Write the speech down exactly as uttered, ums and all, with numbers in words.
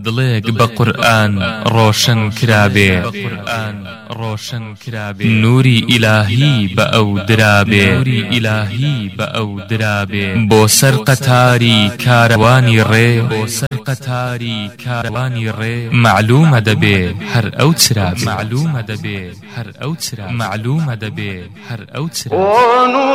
دڵێک بە قورئان ڕۆشن کرابێ نوری ئیلاهی بە ئەو درابێ بە ئەو درابێ بۆ سەر قەتاری کاروانی ڕێ بۆ سەر قەتاری کاروانی ڕێ معلومە دەبێ هەر ئەو چرابێ معلومە دەبێ هەر ئەو چرابێ معلومە دەبێ هەر ئەو چرابێ